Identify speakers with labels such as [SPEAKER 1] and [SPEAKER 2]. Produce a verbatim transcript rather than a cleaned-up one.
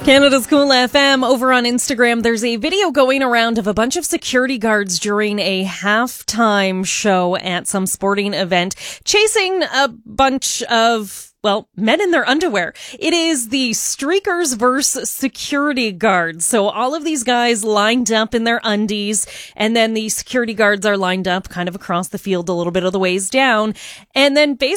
[SPEAKER 1] Canada's Cool F M. Over on Instagram, there's a video going around of a bunch of security guards during a halftime show at some sporting event, chasing a bunch of, well, men in their underwear. It is the streakers versus security guards. So all of these guys lined up in their undies, and then the security guards are lined up kind of across the field a little bit of the ways down. And then basically